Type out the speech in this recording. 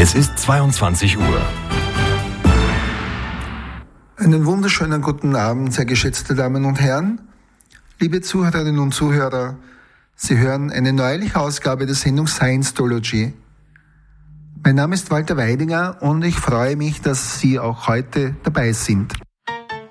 Es ist 22 Uhr. Einen wunderschönen guten Abend, sehr geschätzte Damen und Herren. Liebe Zuhörerinnen und Zuhörer, Sie hören eine neuerliche Ausgabe der Sendung Scientology. Mein Name ist Walter Weidinger und ich freue mich, dass Sie auch heute dabei sind.